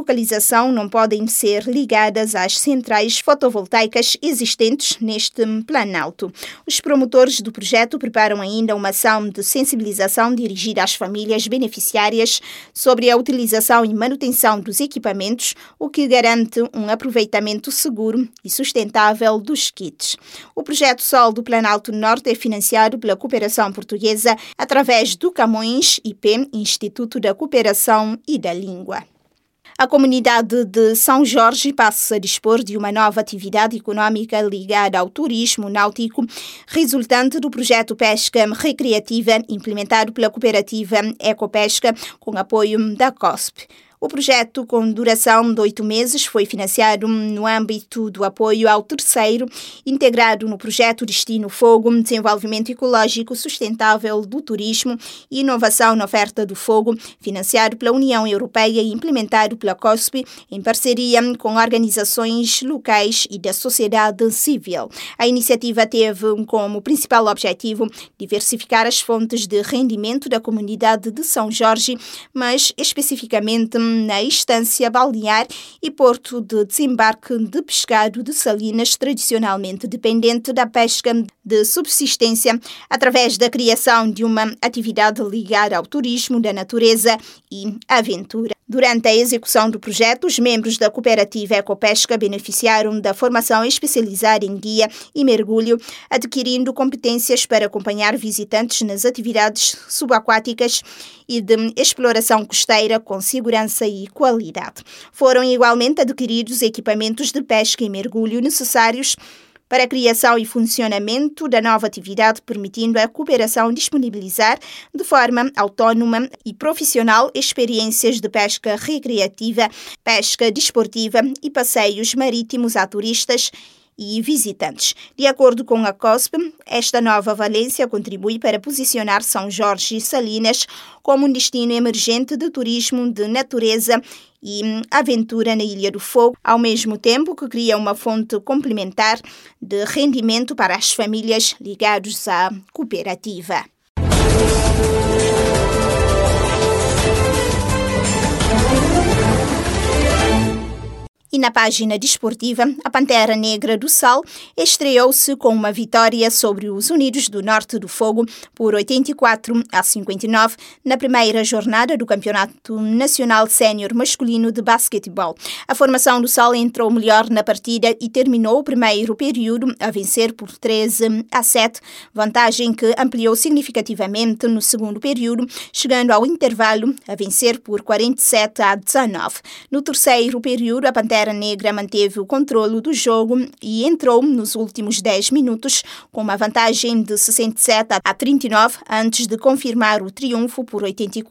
localização não podem ser ligadas às centrais fotovoltaicas existentes neste planalto. Os promotores do projeto preparam ainda uma ação de sensibilização dirigida às famílias beneficiárias sobre a utilização e manutenção dos equipamentos, o que garante um aproveitamento seguro e sustentável dos kits. O projeto Sol do Planalto Norte é financiado pela Cooperação Portuguesa através do Camões IP, Instituto da Cooperação e da Língua. A comunidade de São Jorge passa a dispor de uma nova atividade econômica ligada ao turismo náutico, resultante do projeto Pesca Recreativa implementado pela cooperativa Ecopesca com apoio da COSP. O projeto, com duração de 8 meses, foi financiado no âmbito do apoio ao terceiro, integrado no projeto Destino Fogo, Desenvolvimento Ecológico Sustentável do Turismo e Inovação na Oferta do Fogo, financiado pela União Europeia e implementado pela COSP, em parceria com organizações locais e da sociedade civil. A iniciativa teve como principal objetivo diversificar as fontes de rendimento da comunidade de São Jorge, mas especificamente na estância balnear e porto de desembarque de pescado de Salinas, tradicionalmente dependente da pesca de subsistência, através da criação de uma atividade ligada ao turismo da natureza e aventura. Durante a execução do projeto, os membros da cooperativa Ecopesca beneficiaram da formação especializada em guia e mergulho, adquirindo competências para acompanhar visitantes nas atividades subaquáticas e de exploração costeira com segurança e qualidade. Foram igualmente adquiridos equipamentos de pesca e mergulho necessários para a criação e funcionamento da nova atividade, permitindo à cooperação disponibilizar de forma autónoma e profissional experiências de pesca recreativa, pesca desportiva e passeios marítimos a turistas e visitantes. De acordo com a COSP, esta nova valência contribui para posicionar São Jorge e Salinas como um destino emergente de turismo de natureza e aventura na Ilha do Fogo, ao mesmo tempo que cria uma fonte complementar de rendimento para as famílias ligadas à cooperativa. E na página desportiva, a Pantera Negra do Sal estreou-se com uma vitória sobre os Unidos do Norte do Fogo por 84-59 na primeira jornada do Campeonato Nacional Sénior Masculino de Basquetebol. A formação do Sal entrou melhor na partida e terminou o primeiro período a vencer por 13-7, vantagem que ampliou significativamente no segundo período, chegando ao intervalo a vencer por 47-19. No terceiro período, a Pantera Negra manteve o controle do jogo e entrou nos últimos 10 minutos com uma vantagem de 67-39 antes de confirmar o triunfo por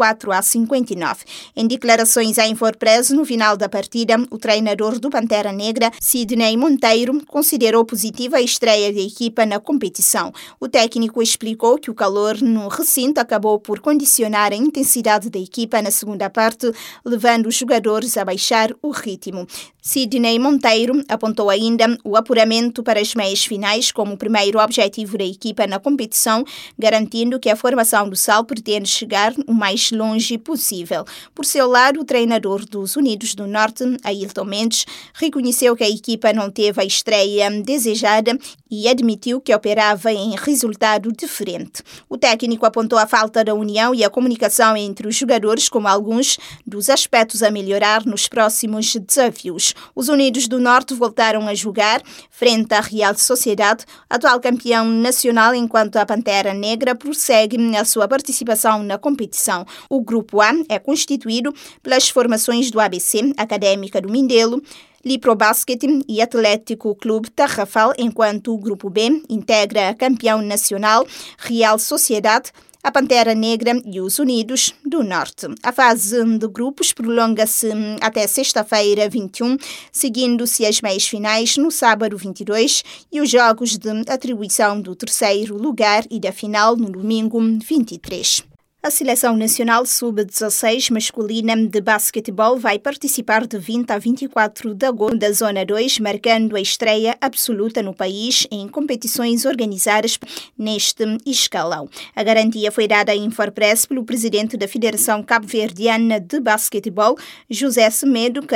84-59. Em declarações à Infopress no final da partida, o treinador do Pantera Negra, Sidney Monteiro, considerou positiva a estreia da equipa na competição. O técnico explicou que o calor no recinto acabou por condicionar a intensidade da equipa na segunda parte, levando os jogadores a baixar o ritmo. Sidney Monteiro apontou ainda o apuramento para as meias finais como o primeiro objetivo da equipa na competição, garantindo que a formação do Sal pretende chegar o mais longe possível. Por seu lado, o treinador dos Unidos do Norte, Ailton Mendes, reconheceu que a equipa não teve a estreia desejada e admitiu que operava em resultado diferente. O técnico apontou a falta da união e a comunicação entre os jogadores como alguns dos aspectos a melhorar nos próximos desafios. Os Unidos do Norte voltaram a jogar frente à Real Sociedade, atual campeão nacional, enquanto a Pantera Negra prossegue a sua participação na competição. O Grupo A é constituído pelas formações do ABC, Académica do Mindelo, Liprobasket e Atlético Clube Tarrafal, enquanto o Grupo B integra a campeão nacional, Real Sociedade, a Pantera Negra e os Unidos do Norte. A fase de grupos prolonga-se até sexta-feira 21, seguindo-se as meias finais no sábado 22 e os jogos de atribuição do terceiro lugar e da final no domingo 23. A Seleção Nacional Sub-16 masculina de basquetebol vai participar de 20 a 24 de agosto da Zona 2, marcando a estreia absoluta no país em competições organizadas neste escalão. A garantia foi dada à Infopress pelo presidente da Federação Cabo-Verdiana de Basquetebol, José Semedo,